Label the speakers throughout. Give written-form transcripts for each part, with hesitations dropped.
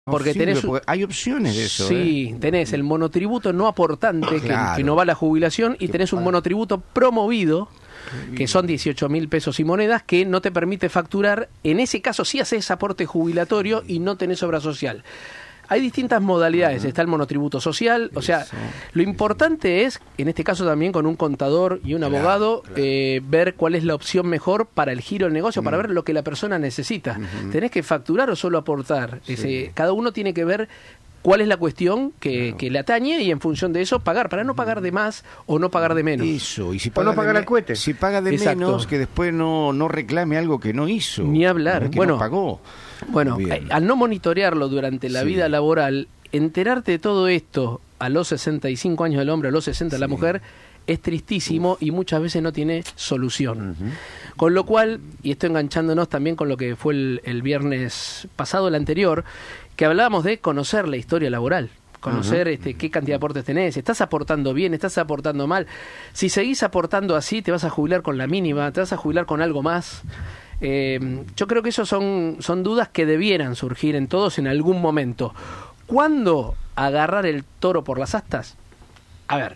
Speaker 1: Porque
Speaker 2: hay opciones de eso.
Speaker 1: Sí, tenés el monotributo no aportante, claro, que no va a la jubilación, y tenés un monotributo promovido, que son 18.000 pesos y monedas, que no te permite facturar. En ese caso sí haces aporte jubilatorio y no tenés obra social. Hay distintas modalidades, está el monotributo social, o sea, lo importante es, en este caso también con un contador y un abogado, ver cuál es la opción mejor para el giro del negocio, para ver lo que la persona necesita. ¿Tenés que facturar o solo aportar? Cada uno tiene que ver cuál es la cuestión que le atañe y en función de eso pagar, para no pagar de más o no pagar de menos.
Speaker 2: Eso, y si
Speaker 3: paga o no pagar al cohete.
Speaker 2: Si paga de menos, que después no reclame algo que no hizo.
Speaker 1: Ni hablar.
Speaker 2: Que no pagó.
Speaker 1: Bueno, al no monitorearlo durante la vida laboral, enterarte de todo esto a los 65 años del hombre, a los 60 de la mujer, es tristísimo y muchas veces no tiene solución. Con lo cual, y esto enganchándonos también con lo que fue el viernes pasado, el anterior, que hablábamos de conocer la historia laboral. Conocer qué cantidad de aportes tenés, estás aportando bien, estás aportando mal. Si seguís aportando así, te vas a jubilar con la mínima, te vas a jubilar con algo más. Yo creo que eso son dudas que debieran surgir en todos en algún momento. ¿Cuándo agarrar el toro por las astas? A ver,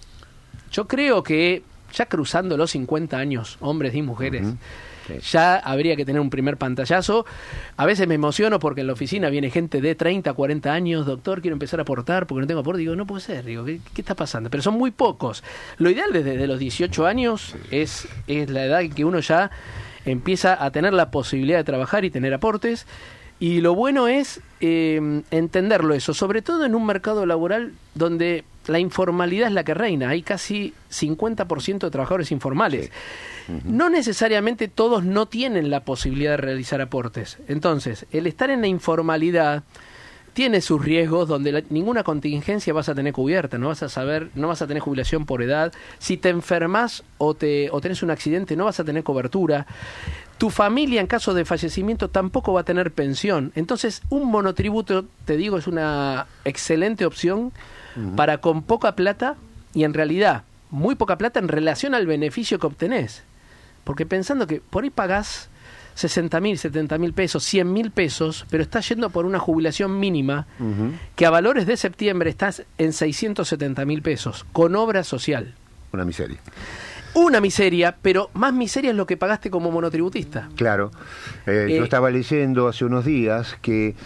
Speaker 1: yo creo que ya cruzando los 50 años, hombres y mujeres, ya habría que tener un primer pantallazo. A veces me emociono porque en la oficina viene gente de 30, 40 años, doctor, quiero empezar a aportar porque no tengo aporte. Digo, no puede ser, digo, ¿qué está pasando? Pero son muy pocos. Lo ideal desde los 18 años es la edad en que uno ya empieza a tener la posibilidad de trabajar y tener aportes, y lo bueno es entenderlo eso, sobre todo en un mercado laboral donde la informalidad es la que reina. Hay casi 50% de trabajadores informales. No necesariamente todos no tienen la posibilidad de realizar aportes. Entonces, el estar en la informalidad tiene sus riesgos, donde ninguna contingencia vas a tener cubierta, no vas a tener jubilación por edad. Si te enfermas o tenés un accidente, no vas a tener cobertura. Tu familia, en caso de fallecimiento, tampoco va a tener pensión. Entonces, un monotributo, te digo, es una excelente opción para con poca plata, y en realidad muy poca plata en relación al beneficio que obtenés. Porque pensando que por ahí pagás 60.000, 70.000 pesos, 100.000 pesos, pero estás yendo por una jubilación mínima que a valores de septiembre estás en 670.000 pesos, con obra social.
Speaker 3: Una miseria.
Speaker 1: Una miseria, pero más miseria es lo que pagaste como monotributista.
Speaker 3: Claro. Yo estaba leyendo hace unos días que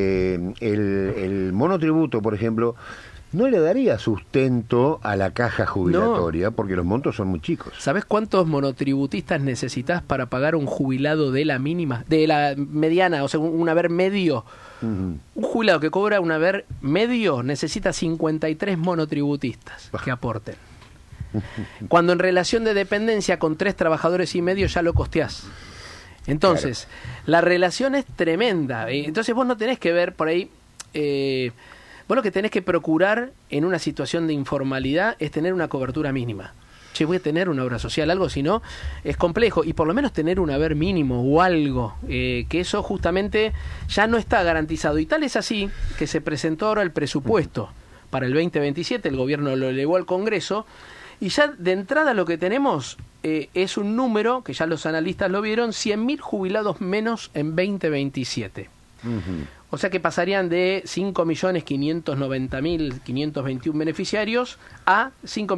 Speaker 3: el monotributo, por ejemplo, no le daría sustento a la caja jubilatoria, porque los montos son muy chicos.
Speaker 1: ¿Sabés cuántos monotributistas necesitas para pagar un jubilado de la mínima, de la mediana, o sea, un haber medio? Un jubilado que cobra un haber medio necesita 53 monotributistas que aporten. Cuando en relación de dependencia con 3 trabajadores y medio ya lo costeás. Entonces, la relación es tremenda. Entonces vos no tenés que ver por ahí... Vos lo que tenés que procurar en una situación de informalidad es tener una cobertura mínima. Che, voy a tener una obra social, algo, si no, es complejo. Y por lo menos tener un haber mínimo o algo, que eso justamente ya no está garantizado. Y tal es así que se presentó ahora el presupuesto para el 2027, el gobierno lo elevó al Congreso, y ya de entrada lo que tenemos es un número, que ya los analistas lo vieron, 100.000 jubilados menos en 2027. O sea que pasarían de 5.590.521 beneficiarios a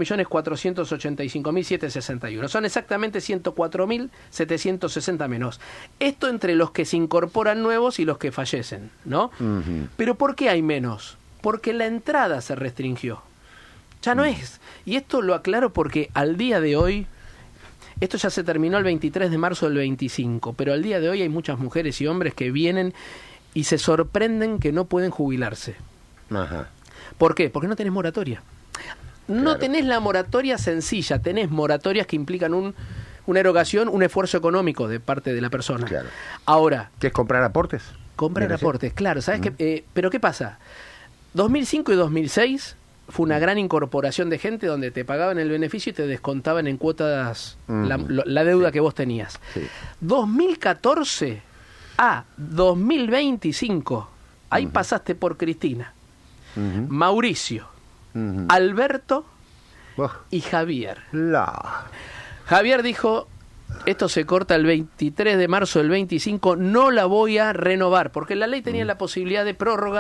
Speaker 1: 5.485.761. Son exactamente 104.760 menos. Esto entre los que se incorporan nuevos y los que fallecen, ¿no? Pero ¿por qué hay menos? Porque la entrada se restringió. Ya no es. Y esto lo aclaro porque al día de hoy, esto ya se terminó el 23 de marzo del 25, pero al día de hoy hay muchas mujeres y hombres que vienen y se sorprenden que no pueden jubilarse. ¿Por qué? Porque no tenés moratoria. No tenés la moratoria sencilla, tenés moratorias que implican una erogación, un esfuerzo económico de parte de la persona. Ahora,
Speaker 3: ¿qué es comprar aportes?
Speaker 1: Comprar aportes, claro. ¿Sabes qué? Pero ¿qué pasa? 2005 y 2006 fue una gran incorporación de gente donde te pagaban el beneficio y te descontaban en cuotas la deuda que vos tenías. 2014 a 2025, ahí pasaste por Cristina, Mauricio, Alberto y Javier. Javier dijo, esto se corta el 23 de marzo del 25, no la voy a renovar, porque la ley tenía la posibilidad de prórroga